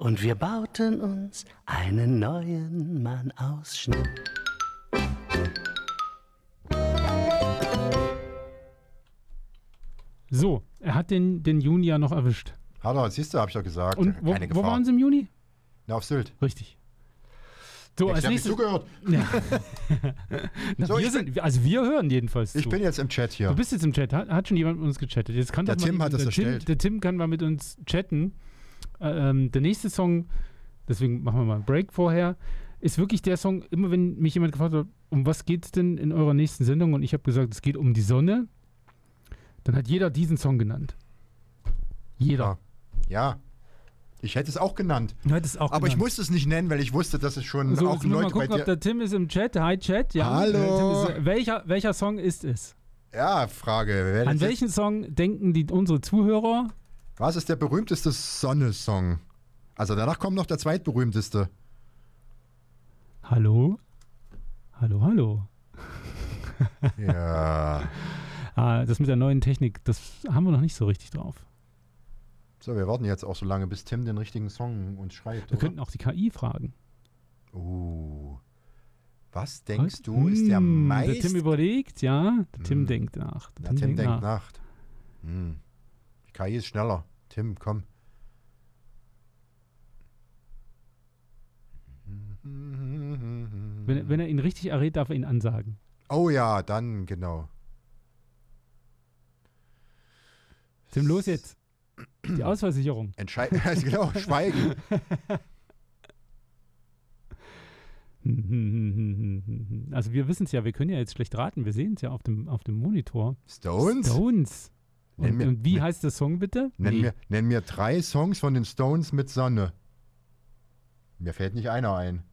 Und wir bauten uns einen neuen Mann aus Schnee. So, er hat den Juni ja noch erwischt. Hallo, siehst du, hab ich doch gesagt. Und Keine Gefahr. wo waren Sie im Juni? Na, auf Sylt. Richtig. So, Ich als habe nicht nächstes. zugehört. Ja. Na, So, wir hören jedenfalls Ich zu. bin jetzt im Chat hier. Du bist jetzt im Chat. Hat schon jemand mit uns gechattet? Jetzt kann Der doch mal Tim hat das der erstellt. Der Tim kann mal mit uns chatten. Der nächste Song, deswegen machen wir mal einen Break vorher, ist wirklich der Song, immer wenn mich jemand gefragt hat, um was geht es denn in eurer nächsten Sendung? Und ich habe gesagt, es geht um die Sonne. Dann hat jeder diesen Song genannt. Jeder. Ja. Ich hätte es auch genannt. Du hättest auch Aber ich genannt. musste es nicht nennen, weil ich wusste, dass es schon So, auch jetzt müssen wir mal Leute bei gucken, ob dir... der Tim ist im Chat. Hi Chat. Ja. Hallo. Tim ist, welcher Song ist es? Ja, Frage. Wer An das welchen Song denken unsere Zuhörer? Was ist der berühmteste Sonne-Song? Also danach kommt noch der zweitberühmteste. Hallo? Hallo? Ja. Das mit der neuen Technik, das haben wir noch nicht so richtig drauf. So, wir warten jetzt auch so lange, bis Tim den richtigen Song uns schreibt. Wir oder? könnten auch die KI fragen. Was denkst du, ist der meist... Der Tim überlegt, ja. Der Tim denkt nach. Der Tim denkt nach. Die KI ist schneller. Tim, komm. Wenn er ihn richtig errät, darf er ihn ansagen. Oh ja, dann genau. Tim, los jetzt. Die Ausfallsicherung. Genau, schweigen. Also wir wissen es ja, wir können ja jetzt schlecht raten. Wir sehen es ja auf dem Monitor. Stones? Und wie heißt der Song bitte? Nenn mir 3 Songs von den Stones mit Sonne. Mir fällt nicht einer ein.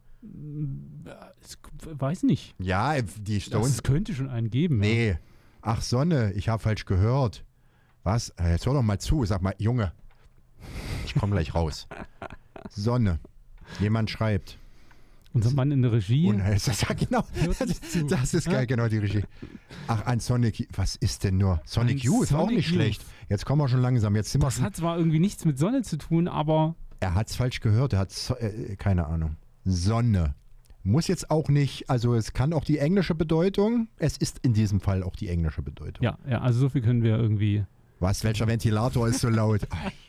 Weiß nicht. Ja, die Stones... Es könnte schon einen geben. Nee. Ja. Ach, Sonne, ich habe falsch gehört. Was? Jetzt hör doch mal zu. Sag mal, Junge, ich komme gleich raus. Sonne. Jemand schreibt. Unser Mann in der Regie. Und genau, das ist geil, genau die Regie. Ach, an Sonic, was ist denn nur? Sonic Youth, auch nicht schlecht. Jetzt kommen wir schon langsam. Jetzt sind das hat zwar irgendwie nichts mit Sonne zu tun, aber... Er hat es falsch gehört, er hat keine Ahnung. Sonne. Muss jetzt auch nicht, also es kann auch die englische Bedeutung, es ist in diesem Fall auch die englische Bedeutung. Ja, also so viel können wir irgendwie... Was, welcher Ventilator ist so laut?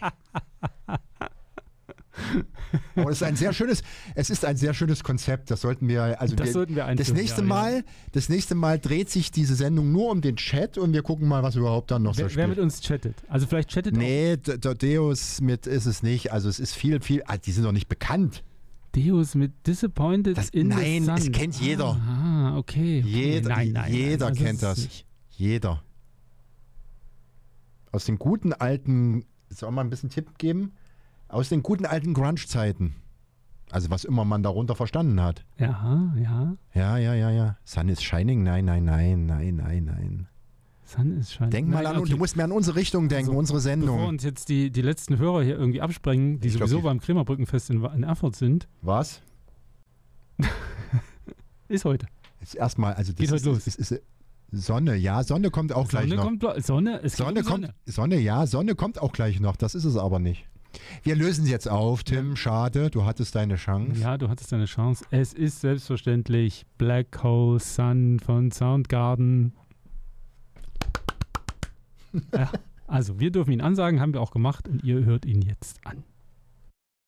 Aber es ist ein sehr schönes Konzept. Das sollten wir, also sollten wir einführen, das nächste Mal dreht sich diese Sendung nur um den Chat und wir gucken mal, was überhaupt dann noch so spielt. Wer mit uns chattet? Also vielleicht chattet Nee, Deus mit ist es nicht. Also es ist viel, die sind doch nicht bekannt. Deus mit Disappointed in the Sun. Nein, es kennt jeder. Okay. Jeder kennt das. Nicht. Jeder. Aus den guten alten, soll man ein bisschen Tipp geben? Aus den guten alten Grunge-Zeiten. Also was immer man darunter verstanden hat. Ja. Ja. Sun is shining? Nein. Sun is shining. Denk mal an, du musst mehr an unsere Richtung denken, unsere Sendung. Bevor uns jetzt die letzten Hörer hier irgendwie absprengen, die sowieso beim Krämerbrückenfest in Erfurt sind. Was? Ist heute. Jetzt erstmal, also das geht heute los. Ist Sonne, ja, Sonne kommt auch gleich noch. Sonne kommt auch gleich noch, das ist es aber nicht. Wir lösen es jetzt auf, Tim, schade, du hattest deine Chance. Ja, du hattest deine Chance. Es ist selbstverständlich Black Hole Sun von Soundgarden. Ja, also wir dürfen ihn ansagen, haben wir auch gemacht und ihr hört ihn jetzt an.